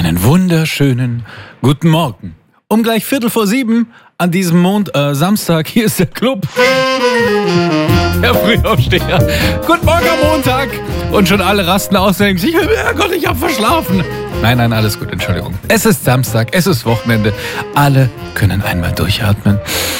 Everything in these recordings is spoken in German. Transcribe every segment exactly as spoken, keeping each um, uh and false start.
Einen wunderschönen guten Morgen. Um gleich Viertel vor sieben an diesem Mond, äh, Samstag, hier ist der Club. Der Frühaufsteher. Guten Morgen am Montag. Und schon alle rasten aus und denken sich, Herrgott, ich hab verschlafen. Nein, nein, alles gut, Entschuldigung. Es ist Samstag, es ist Wochenende. Alle können einmal durchatmen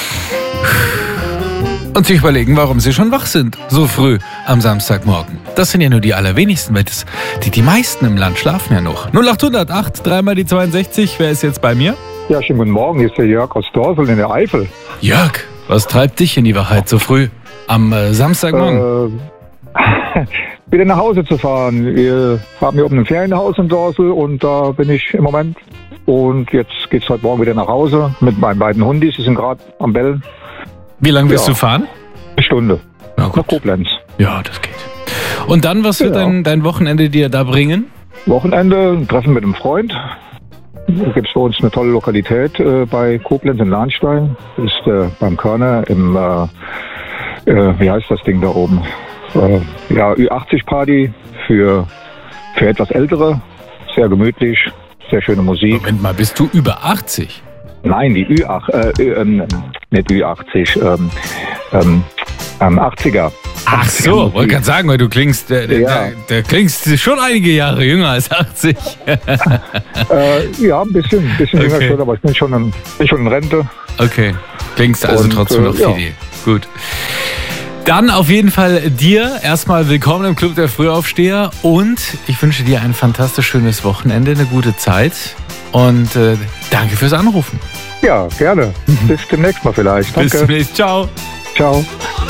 und sich überlegen, warum sie schon wach sind, so früh am Samstagmorgen. Das sind ja nur die allerwenigsten, weil das, die, die meisten im Land schlafen ja noch. null acht null acht, dreimal die zweiundsechzig, wer ist jetzt bei mir? Ja, schönen guten Morgen, hier ist der Jörg aus Dorsel in der Eifel. Jörg, was treibt dich in die Wachheit so früh am äh, Samstagmorgen? Äh, wieder nach Hause zu fahren. Wir haben hier oben ein Ferienhaus in Dorsel und da bin ich im Moment. Und jetzt geht's heute Morgen wieder nach Hause mit meinen beiden Hundis, die sind gerade am Bellen. Wie lange wirst ja. du fahren? Eine Stunde. Na gut. Nach Koblenz. Ja, das geht. Und dann, was wird Ja. dein, dein Wochenende dir da bringen? Wochenende, ein Treffen mit einem Freund. Da gibt es bei uns eine tolle Lokalität äh, bei Koblenz in Lahnstein. Das ist äh, beim Körner im, äh, äh, wie heißt das Ding da oben? Äh, ja, Ü achtzig Party für, für etwas Ältere. Sehr gemütlich, sehr schöne Musik. Moment mal, bist du über achtzig? Nein, die Ü achtzig, äh, Ü, ähm, nicht Ü achtzig, ähm, ähm, ähm, achtziger. Ach so, wollte gerade sagen, weil du klingst, der, der, Ja. der, der klingst schon einige Jahre jünger als achtzig. Äh, ja, ein bisschen, ein bisschen jünger Okay. schon, aber ich bin schon in, bin schon in Rente. Okay, klingst also Und, trotzdem äh, noch ja. fidel. Gut. Dann auf jeden Fall dir erstmal willkommen im Club der Frühaufsteher und ich wünsche dir ein fantastisch schönes Wochenende, eine gute Zeit und äh, danke fürs Anrufen. Ja, gerne. Bis demnächst mal vielleicht. Danke. Bis zum nächsten Mal. Ciao. Ciao.